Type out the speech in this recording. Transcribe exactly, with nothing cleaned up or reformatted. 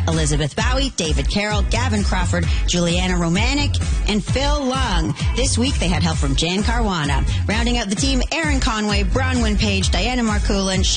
Elizabeth Bowie, David Carroll, Gavin Crawford, Juliana Romanek, and Phil Lung. This week they had help from Jan Caruana. Rounding out the team, Aaron Conway, Bronwyn Page, Diana Marcoulin,